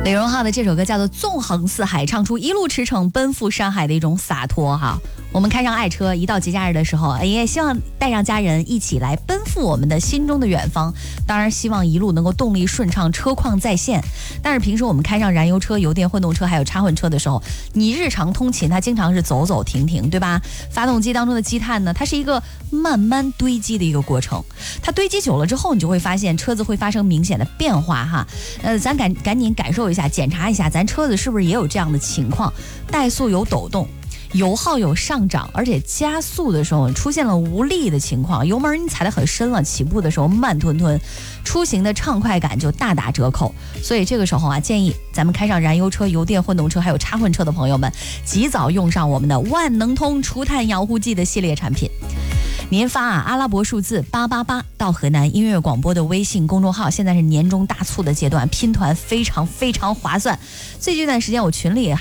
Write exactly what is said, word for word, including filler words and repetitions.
李荣浩的这首歌叫做《纵横四海》，唱出一路驰骋奔赴山海的一种洒脱哈。我们开上爱车，一到节假日的时候，也希望带上家人一起来奔赴我们的心中的远方。当然，希望一路能够动力顺畅，车况在线。但是平时我们开上燃油车、油电混动车还有插混车的时候，你日常通勤它经常是走走停停，对吧？发动机当中的积碳呢，它是一个慢慢堆积的一个过程。它堆积久了之后，你就会发现车子会发生明显的变化哈。呃，咱赶赶紧感受一下，检查一下，咱车子是不是也有这样的情况？怠速有抖动。油耗有上涨，而且加速的时候出现了无力的情况，油门你踩得很深了，起步的时候慢吞吞，出行的畅快感就大打折扣。所以这个时候啊，建议咱们开上燃油车、油电混动车还有插混车的朋友们，及早用上我们的万能通除碳养护剂的系列产品。您发啊阿拉伯数字八八八到河南音乐广播的微信公众号，现在是年终大促的阶段，拼团非常非常划算。最近一段时间我群里还